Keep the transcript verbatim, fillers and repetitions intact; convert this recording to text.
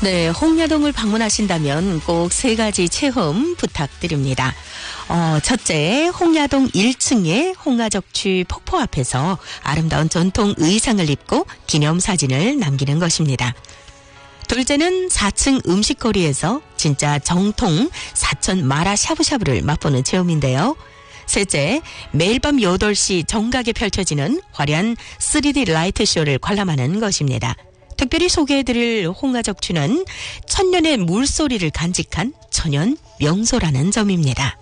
네, 홍야동을 방문하신다면 꼭 세 가지 체험 부탁드립니다. 어, 첫째, 홍야동 일 층의 홍화적취 폭포 앞에서 아름다운 전통 의상을 입고 기념사진을 남기는 것입니다. 둘째는 사 층 음식거리에서 진짜 정통 사천 마라 샤브샤브를 맛보는 체험인데요. 셋째, 매일 밤 여덟 시 정각에 펼쳐지는 화려한 쓰리디 라이트 쇼를 관람하는 것입니다. 특별히 소개해드릴 홍화적취는 천년의 물소리를 간직한 천연 명소라는 점입니다.